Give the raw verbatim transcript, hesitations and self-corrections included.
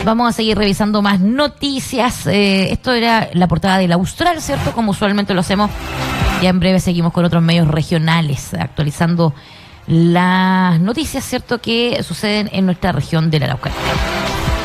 Vamos a seguir revisando más noticias. Eh, esto era la portada del Austral, ¿cierto? Como usualmente lo hacemos. Ya en breve seguimos con otros medios regionales, actualizando las noticias, ¿cierto?, que suceden en nuestra región de la Araucanía.